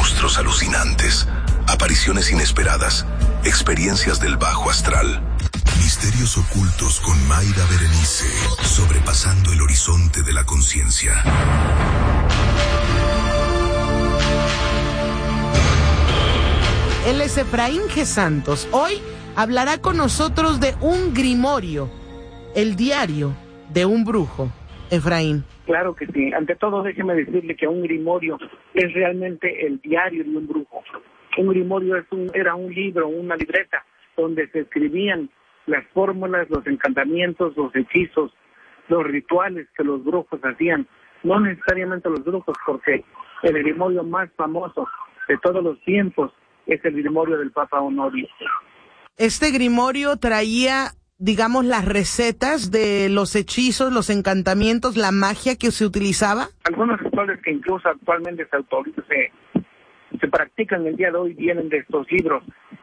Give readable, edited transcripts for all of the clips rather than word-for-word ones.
monstruos alucinantes, apariciones inesperadas, experiencias del bajo astral. Misterios ocultos con Mayra Berenice, sobrepasando el horizonte de la conciencia. Él es Efraín G. Santos. Hoy hablará con nosotros de un grimorio, el diario de un brujo. Efraín. Claro que sí. Ante todo, déjeme decirle que un grimorio es realmente el diario de un brujo. Un grimorio era un libro, una libreta, donde se escribían las fórmulas, los encantamientos, los hechizos, los rituales que los brujos hacían. No necesariamente los brujos, porque el grimorio más famoso de todos los tiempos es el grimorio del Papa Honorio. Este grimorio traía, digamos, las recetas de los hechizos, los encantamientos, la magia que se utilizaba. Algunos rituales que incluso actualmente se practican el día de hoy vienen de estos libros,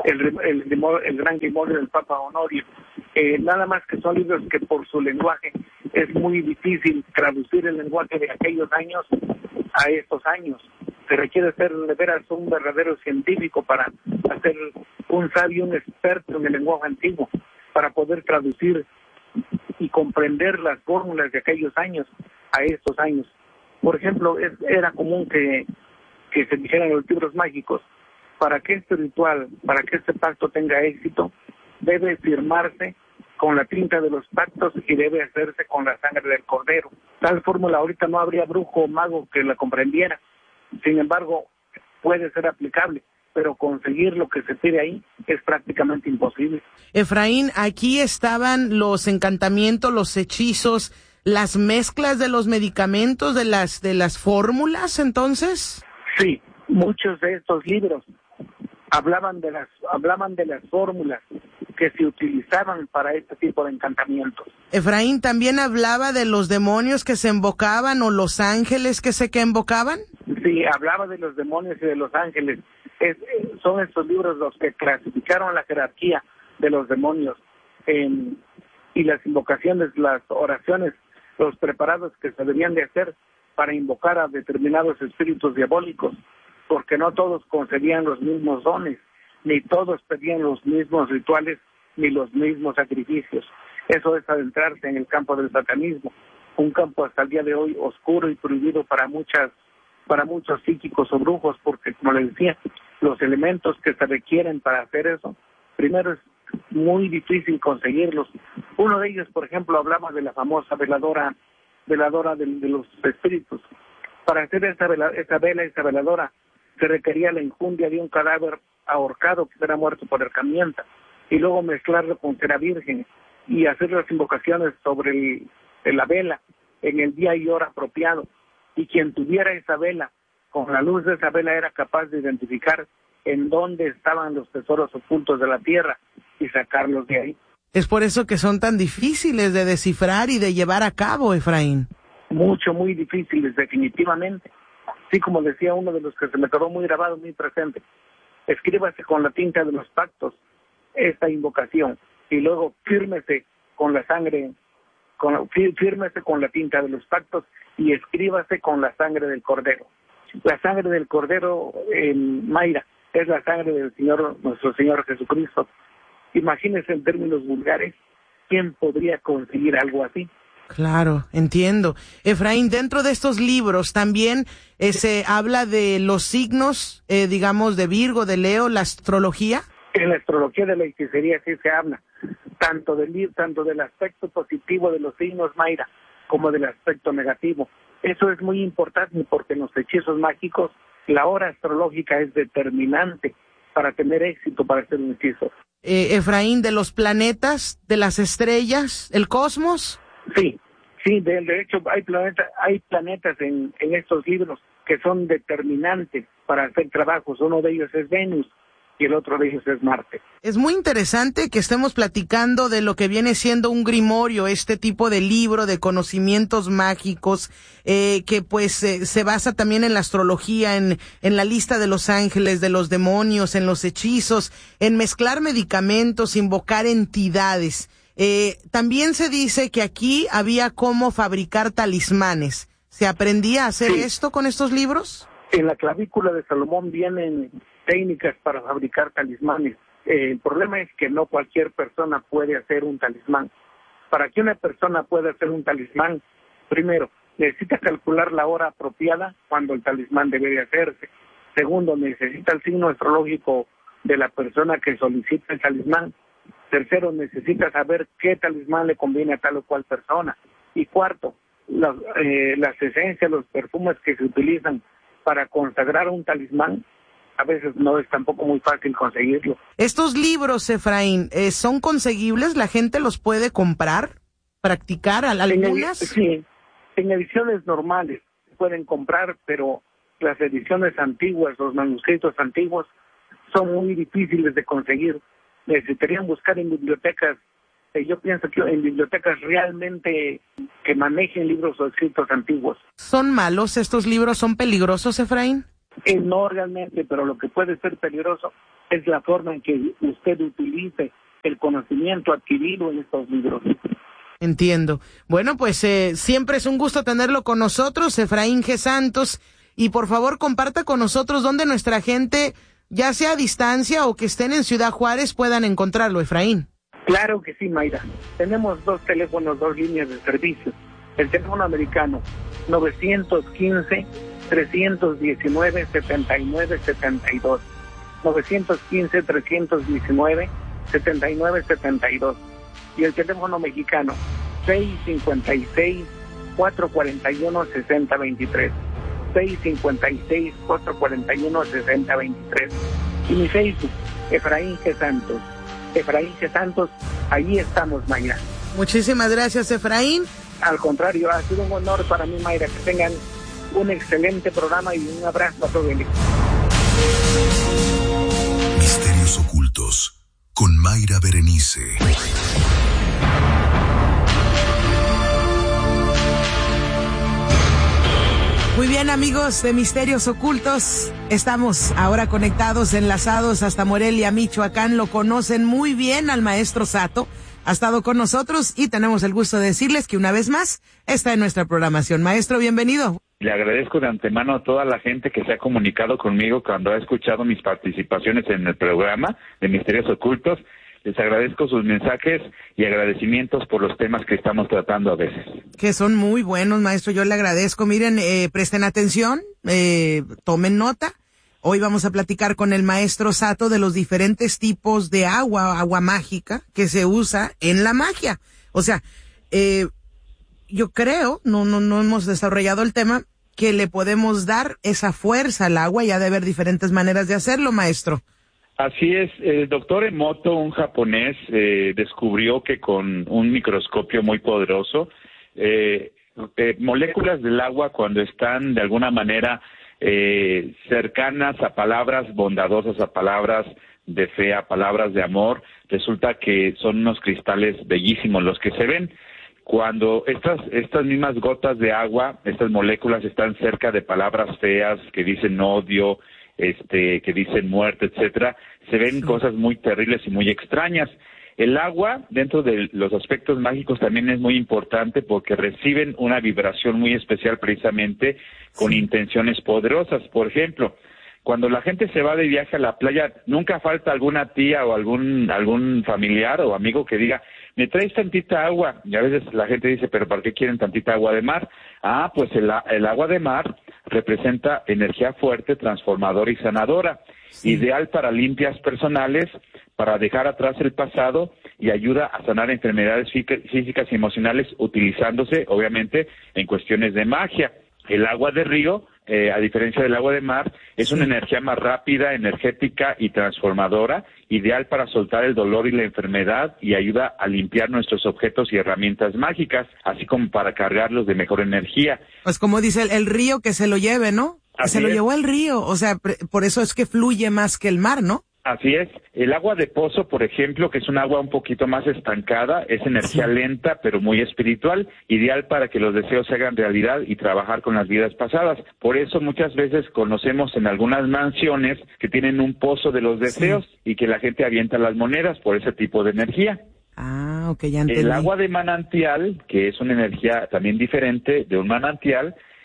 el gran grimorio del Papa Honorio. Nada más que son libros que por su lenguaje es muy difícil traducir el lenguaje de aquellos años a estos años. Se requiere ser de veras un verdadero científico para hacer un sabio, un experto en el lenguaje antiguo, para poder traducir y comprender las fórmulas de aquellos años a estos años. Por ejemplo, era común que se dijeran en los libros mágicos, para que este ritual, para que este pacto tenga éxito, debe firmarse con la tinta de los pactos y debe hacerse con la sangre del cordero. Tal fórmula ahorita no habría brujo o mago que la comprendiera. Sin embargo, puede ser aplicable, pero conseguir lo que se pide ahí es prácticamente imposible. Efraín, aquí estaban los encantamientos, los hechizos, las mezclas de los medicamentos, de las fórmulas, entonces. Sí, muchos de estos libros hablaban de las fórmulas que se utilizaban para este tipo de encantamientos. Efraín, ¿también hablaba de los demonios que se invocaban o los ángeles que se invocaban? Sí, hablaba de los demonios y de los ángeles. Son estos libros los que clasificaron la jerarquía de los demonios y las invocaciones, las oraciones, los preparados que se debían de hacer para invocar a determinados espíritus diabólicos, porque no todos concedían los mismos dones, ni todos pedían los mismos rituales, ni los mismos sacrificios. Eso es adentrarse en el campo del satanismo, un campo hasta el día de hoy oscuro y prohibido para muchos psíquicos o brujos, porque, como les decía, los elementos que se requieren para hacer eso, primero es muy difícil conseguirlos. Uno de ellos, por ejemplo, hablaba de la famosa veladora de los espíritus. Para hacer esa veladora, se requería la enjundia de un cadáver ahorcado que era muerto por herramienta, y luego mezclarlo con cera virgen y hacer las invocaciones sobre la vela en el día y hora apropiado. Y quien tuviera esa vela, con la luz de esa vela era capaz de identificar en dónde estaban los tesoros ocultos de la tierra y sacarlos de ahí. Es por eso que son tan difíciles de descifrar y de llevar a cabo, Efraín. Muy difíciles, definitivamente. Sí, como decía uno de los que se me quedó muy grabado, muy presente, escríbase con la tinta de los pactos esta invocación y luego fírmese con la sangre, fírmese con la tinta de los pactos y escríbase con la sangre del cordero. La sangre del cordero, Mayra, es la sangre del Señor, nuestro Señor Jesucristo. Imagínense en términos vulgares, ¿quién podría conseguir algo así? Claro, entiendo. Efraín, dentro de estos libros también se habla de los signos, digamos, de Virgo, de Leo, la astrología. En la astrología de la hechicería sí se habla, tanto del aspecto positivo de los signos, Mayra, como del aspecto negativo. Eso es muy importante porque en los hechizos mágicos la hora astrológica es determinante para tener éxito para hacer un hechizo. Efraín, de los planetas, de las estrellas, el cosmos. Sí, de hecho hay planetas en estos libros que son determinantes para hacer trabajos. Uno de ellos es Venus y el otro de ellos es Marte. Es muy interesante que estemos platicando de lo que viene siendo un grimorio, este tipo de libro de conocimientos mágicos, que pues se basa también en la astrología, en la lista de los ángeles, de los demonios, en los hechizos, en mezclar medicamentos, invocar entidades. También se dice que aquí había cómo fabricar talismanes. ¿Se aprendía a hacer esto con estos libros? En la clavícula de Salomón vienen técnicas para fabricar talismanes. El problema es que no cualquier persona puede hacer un talismán. Para que una persona pueda hacer un talismán, primero, necesita calcular la hora apropiada cuando el talismán debe de hacerse. Segundo, necesita el signo astrológico de la persona que solicita el talismán. Tercero, necesita saber qué talismán le conviene a tal o cual persona. Y cuarto, las esencias, los perfumes que se utilizan para consagrar un talismán, a veces no es tampoco muy fácil conseguirlo. Estos libros, Efraín, ¿son conseguibles? ¿La gente los puede comprar? ¿Practicar algunas? Sí, en ediciones normales pueden comprar, pero las ediciones antiguas, los manuscritos antiguos, son muy difíciles de conseguir. Necesitarían buscar en bibliotecas. Yo pienso que en bibliotecas realmente que manejen libros o escritos antiguos. ¿Son malos estos libros? ¿Son peligrosos, Efraín? No realmente, pero lo que puede ser peligroso es la forma en que usted utilice el conocimiento adquirido en estos libros. Entiendo. Bueno, pues siempre es un gusto tenerlo con nosotros, Efraín G. Santos, y por favor comparta con nosotros dónde nuestra gente, ya sea a distancia o que estén en Ciudad Juárez, puedan encontrarlo, Efraín. Claro que sí, Mayra. Tenemos 2 teléfonos, 2 líneas de servicio. El teléfono americano 915-319-7972. 915-319-7972. Y el teléfono mexicano 656-441-6023. 656-441-6023. Y mi Facebook, Efraín G. Santos. Efraín G. Santos, allí estamos, Mayra. Muchísimas gracias, Efraín. Al contrario, ha sido un honor para mí, Mayra, que tengan un excelente programa y un abrazo a todo el equipo. Misterios ocultos con Mayra Berenice. Muy bien, amigos de Misterios Ocultos, estamos ahora conectados, enlazados hasta Morelia, Michoacán. Lo conocen muy bien al maestro Sato, ha estado con nosotros y tenemos el gusto de decirles que una vez más está en nuestra programación. Maestro, bienvenido. Le agradezco de antemano a toda la gente que se ha comunicado conmigo cuando ha escuchado mis participaciones en el programa de Misterios Ocultos. Les agradezco sus mensajes y agradecimientos por los temas que estamos tratando a veces. Que son muy buenos, maestro, yo le agradezco. Miren, presten atención, tomen nota. Hoy vamos a platicar con el maestro Sato de los diferentes tipos de agua mágica que se usa en la magia. O sea, yo creo, no hemos desarrollado el tema, que le podemos dar esa fuerza al agua y ha de haber diferentes maneras de hacerlo, maestro. Así es, el doctor Emoto, un japonés, descubrió que con un microscopio muy poderoso, moléculas del agua cuando están de alguna manera cercanas a palabras bondadosas, a palabras de fe, a palabras de amor, resulta que son unos cristales bellísimos los que se ven. Cuando estas mismas gotas de agua, estas moléculas están cerca de palabras feas que dicen odio, que dicen muerte, etcétera, se ven cosas muy terribles y muy extrañas. El agua, dentro de los aspectos mágicos, también es muy importante porque reciben una vibración muy especial precisamente con intenciones poderosas. Por ejemplo, cuando la gente se va de viaje a la playa, nunca falta alguna tía o algún familiar o amigo que diga, ¿me traes tantita agua? Y a veces la gente dice, ¿pero para qué quieren tantita agua de mar? Ah, pues el agua de mar representa energía fuerte, transformadora y sanadora, ideal para limpias personales, para dejar atrás el pasado y ayuda a sanar enfermedades físicas y emocionales utilizándose, obviamente, en cuestiones de magia. El agua de río, a diferencia del agua de mar, es una energía más rápida, energética y transformadora, ideal para soltar el dolor y la enfermedad y ayuda a limpiar nuestros objetos y herramientas mágicas, así como para cargarlos de mejor energía. Pues como dice el río que se lo lleve, ¿no? Así se lo es. llevó el río, o sea, por eso es que fluye más que el mar, ¿no? Así es. El agua de pozo, por ejemplo, que es un agua un poquito más estancada, es energía lenta pero muy espiritual, ideal para que los deseos se hagan realidad y trabajar con las vidas pasadas. Por eso muchas veces conocemos en algunas mansiones que tienen un pozo de los deseos y que la gente avienta las monedas por ese tipo de energía. Ah, ok, ya entendí. El agua de manantial, que es una energía también diferente de un manantial,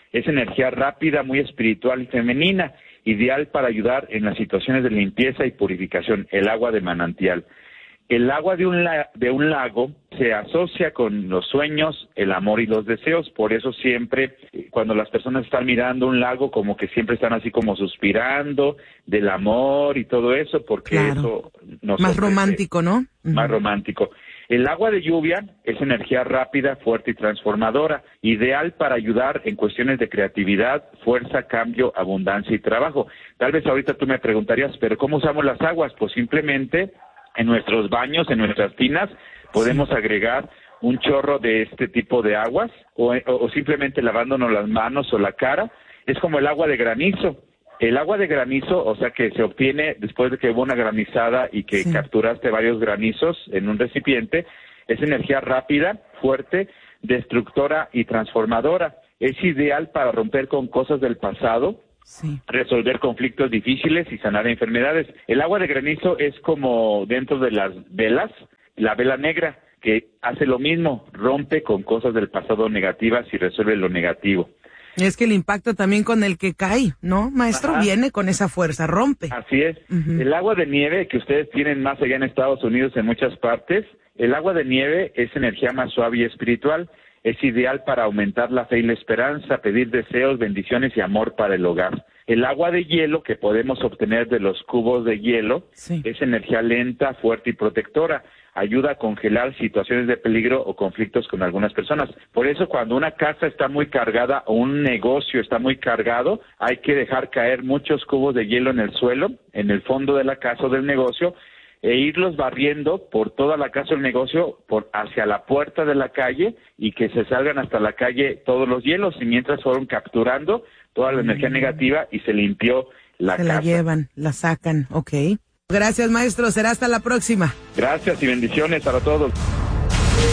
Es energía rápida, muy espiritual y femenina, ideal para ayudar en las situaciones de limpieza y purificación, el agua de manantial. El agua de un lago se asocia con los sueños, el amor y los deseos. Por eso siempre, cuando las personas están mirando un lago, como que siempre están así como suspirando del amor y todo eso, porque eso nos más ofrece, romántico, ¿no? Más romántico. El agua de lluvia es energía rápida, fuerte y transformadora, ideal para ayudar en cuestiones de creatividad, fuerza, cambio, abundancia y trabajo. Tal vez ahorita tú me preguntarías, ¿pero cómo usamos las aguas? Pues simplemente en nuestros baños, en nuestras tinas, podemos agregar un chorro de este tipo de aguas o simplemente lavándonos las manos o la cara. Es como el agua de granizo. El agua de granizo, o sea, que se obtiene después de que hubo una granizada y que capturaste varios granizos en un recipiente, es energía rápida, fuerte, destructora y transformadora. Es ideal para romper con cosas del pasado, resolver conflictos difíciles y sanar enfermedades. El agua de granizo es como dentro de las velas, la vela negra, que hace lo mismo, rompe con cosas del pasado negativas y resuelve lo negativo. Es que el impacto también con el que cae, ¿no, maestro? Ajá. Viene con esa fuerza, rompe. Así es. El agua de nieve que ustedes tienen más allá en Estados Unidos, en muchas partes, el agua de nieve es energía más suave y espiritual. Es ideal para aumentar la fe y la esperanza, pedir deseos, bendiciones y amor para el hogar. El agua de hielo que podemos obtener de los cubos de hielo es energía lenta, fuerte y protectora. Ayuda a congelar situaciones de peligro o conflictos con algunas personas. Por eso cuando una casa está muy cargada o un negocio está muy cargado, hay que dejar caer muchos cubos de hielo en el suelo, en el fondo de la casa o del negocio, e irlos barriendo por toda la casa del negocio, hacia la puerta de la calle, y que se salgan hasta la calle todos los hielos, y mientras fueron capturando toda la energía negativa y se limpió la casa. Se la llevan, la sacan, ok. Gracias, maestro, será hasta la próxima. Gracias y bendiciones para todos.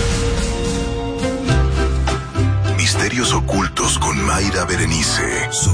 Misterios ocultos con Mayra Berenice.